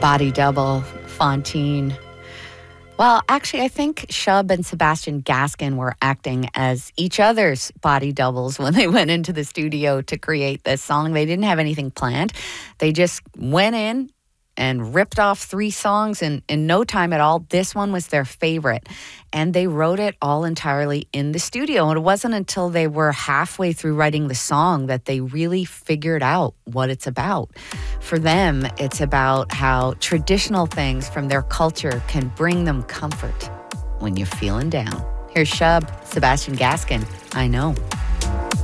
Body Double, Fontaine. Well, actually, I think Shub and Sebastian Gaskin were acting as each other's body doubles when they went into the studio to create this song. They didn't have anything planned. They just went in and ripped off 3 songs in no time at all. This one was their favorite. And they wrote it all entirely in the studio. And it wasn't until they were halfway through writing the song that they really figured out what it's about. For them, it's about how traditional things from their culture can bring them comfort when you're feeling down. Here's Shub, Sebastian Gaskin, I Know.